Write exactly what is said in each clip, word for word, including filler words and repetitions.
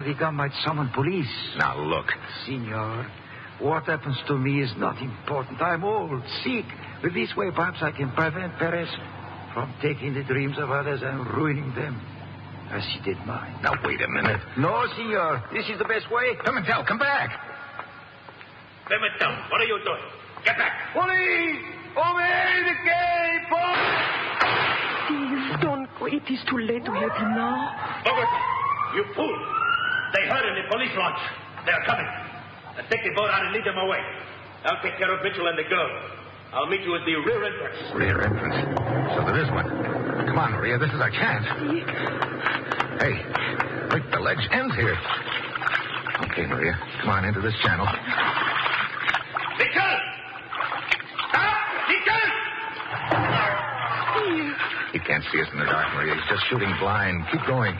Vatican might summon police. Now, look. Senor, what happens to me is not important. I'm old, sick. With this way, perhaps I can prevent Perez from taking the dreams of others and ruining them, as he did mine. Now, wait a minute. No, senor. This is the best way. Pimentel, come back. Pimentel, what are you doing? Get back. Police! Obey the gate! Steve, don't go. It is too late to help him now. Bogota, you fool. They heard in the police launch. They're coming. Now take the boat out and lead them away. I'll take care of Mitchell and the girl. I'll meet you at the rear entrance. Rear entrance? So there is one. Come on, Maria. This is our chance. Hey, wait, the ledge ends here. Okay, Maria. Come on into this channel. Mitchell! Stop! Mitchell! He can't see us in the dark, Maria. He's just shooting blind. Keep going.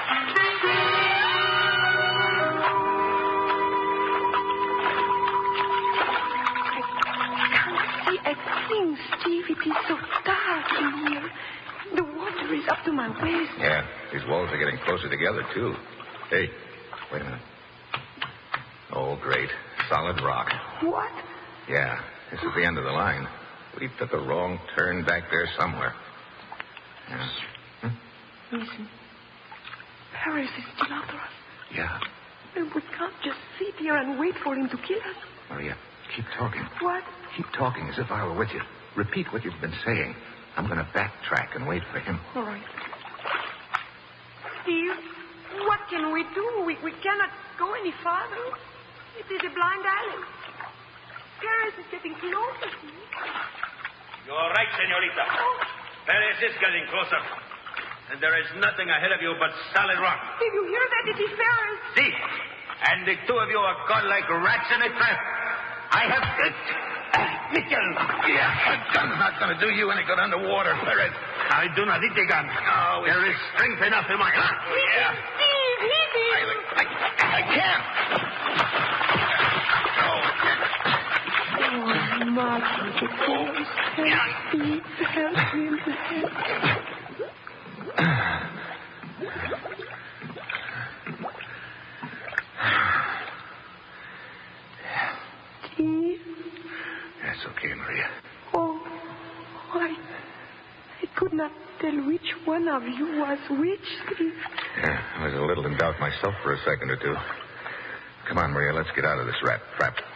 Steve, it is so dark in here. The water is up to my waist. Yeah, these walls are getting closer together, too. Hey, wait a minute. Oh, great. Solid rock. What? Yeah, this is the end of the line. We took a wrong turn back there somewhere. Yeah. Hmm? Listen. Paris is still after us. Yeah. And we can't just sit here and wait for him to kill us. Maria, keep talking. What? Keep talking as if I were with you. Repeat what you've been saying. I'm going to backtrack and wait for him. All right. Steve, what can we do? We, we cannot go any farther. It is a blind alley. Paris is getting closer. You're right, senorita. Paris is getting closer. And there is nothing ahead of you but solid rock. Did you hear that? It is Paris. See? And the two of you are caught like rats in a trap. I have... Mitchell! Yeah, a gun's not going to do you any good underwater, Perez. I do not need the gun. No, there is strength enough in my arm. Yeah. Steve, hit him! I, I, I can't. Oh, Martin, the boys. Help Steve. Help him. Help. Steve? That's okay, Maria. Oh, I, I could not tell which one of you was which, Steve. Yeah, I was a little in doubt myself for a second or two. Come on, Maria, let's get out of this rat trap.